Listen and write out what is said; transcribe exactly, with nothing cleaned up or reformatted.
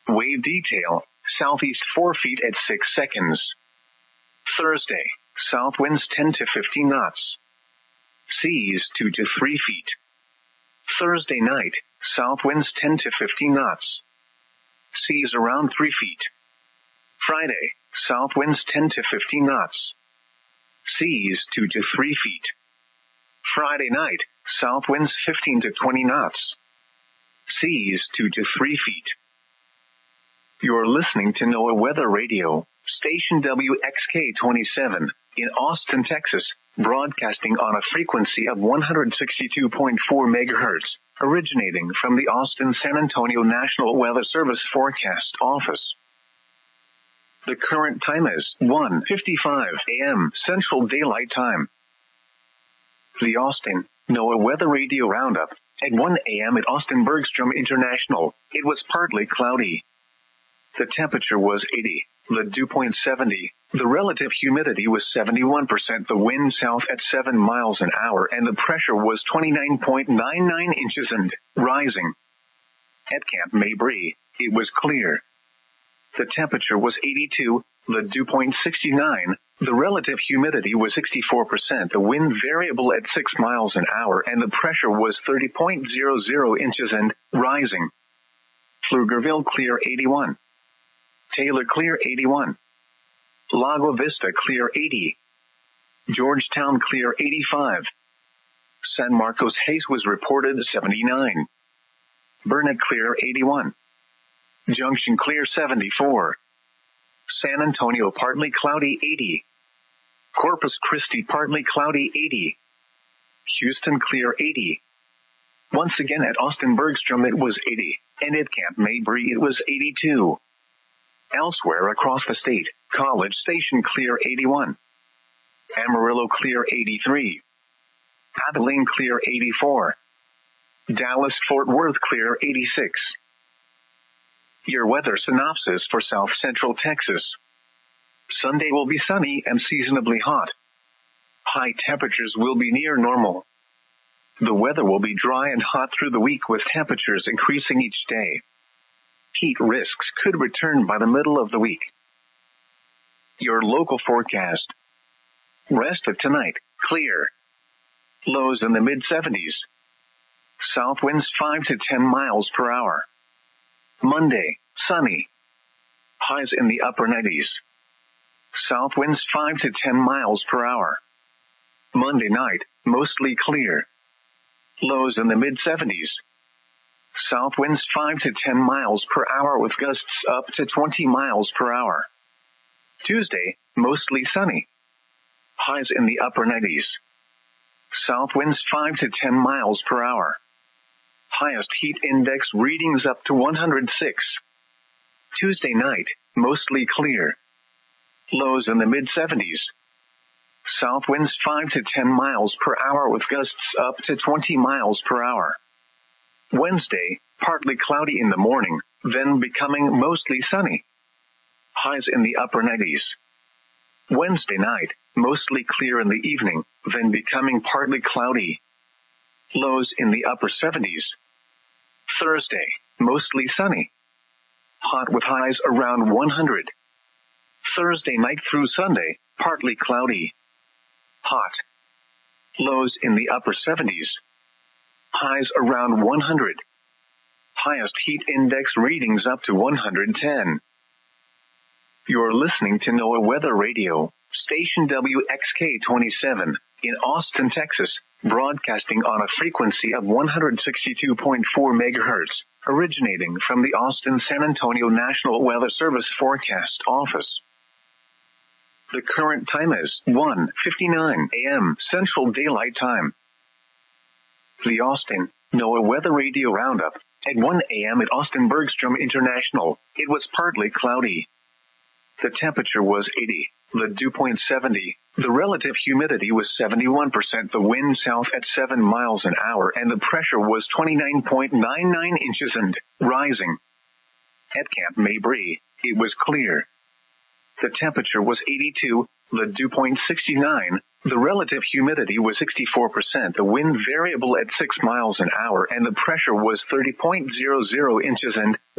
Wave detail, southeast four feet at six seconds. Thursday, south winds ten to fifteen knots. Seas two to three feet. Thursday night, south winds ten to fifteen knots. Seas around three feet. Friday, south winds ten to fifteen knots. Seas two to three feet. Friday night, south winds fifteen to twenty knots. Seas two to three feet. You're listening to NOAA Weather Radio, station W X K twenty-seven, in Austin, Texas, broadcasting on a frequency of one hundred sixty-two point four megahertz, originating from the Austin San Antonio National Weather Service Forecast Office. The current time is one fifty-five a.m. Central Daylight Time. The Austin NOAA Weather Radio Roundup. At one a.m. at Austin Bergstrom International, it was partly cloudy. The temperature was eighty, the dew point seventy, the relative humidity was seventy-one percent, the wind south at seven miles an hour, and the pressure was twenty-nine point nine nine inches and rising. At Camp Mabry, it was clear. The temperature was eighty-two, the dew point sixty-nine, the relative humidity was sixty-four percent, the wind variable at six miles an hour, and the pressure was thirty point zero zero inches and rising. Pflugerville clear eighty-one. Taylor clear eighty-one. Lago Vista clear eighty. Georgetown clear eighty-five. San Marcos Hayes was reported seventy-nine. Burnet clear eighty-one. Junction clear seventy-four. San Antonio partly cloudy eighty. Corpus Christi partly cloudy eighty. Houston clear eighty. Once again at Austin Bergstrom it was eighty, and at Camp Mabry it was eighty-two. Elsewhere across the state, College Station clear eighty-one. Amarillo clear eighty-three. Abilene clear eighty-four. Dallas Fort Worth clear eighty-six. Your weather synopsis for South Central Texas. Sunday will be sunny and seasonably hot. High temperatures will be near normal. The weather will be dry and hot through the week with temperatures increasing each day. Heat risks could return by the middle of the week. Your local forecast. Rest of tonight, clear. Lows in the mid seventies. South winds five to ten miles per hour. Monday, sunny. Highs in the upper nineties. South winds five to ten miles per hour. Monday night, mostly clear. Lows in the mid seventies. South winds five to ten miles per hour with gusts up to twenty miles per hour. Tuesday, mostly sunny. Highs in the upper nineties. South winds five to ten miles per hour. Highest heat index readings up to one hundred six. Tuesday night, mostly clear. Lows in the mid seventies. South winds five to ten miles per hour with gusts up to twenty miles per hour. Wednesday, partly cloudy in the morning, then becoming mostly sunny. Highs in the upper nineties. Wednesday night, mostly clear in the evening, then becoming partly cloudy. Lows in the upper seventies. Thursday, mostly sunny. Hot with highs around one hundred. Thursday night through Sunday, partly cloudy. Hot. Lows in the upper seventies. Highs around one hundred. Highest heat index readings up to one hundred ten. You're listening to NOAA Weather Radio, station W X K twenty-seven, in Austin, Texas, broadcasting on a frequency of one hundred sixty-two point four megahertz, originating from the Austin San Antonio National Weather Service Forecast Office. The current time is one fifty-nine a.m. Central Daylight Time. The Austin NOAA Weather Radio Roundup. At one a.m. at Austin Bergstrom International, it was partly cloudy. The temperature was eighty, the dew point seventy, the relative humidity was seventy-one percent, the wind south at seven miles an hour, and the pressure was twenty-nine point nine nine inches and rising. At Camp Mabry, it was clear. The temperature was eighty-two, the dew point sixty-nine, the relative humidity was sixty-four percent, the wind variable at six miles an hour, and the pressure was thirty point zero zero inches and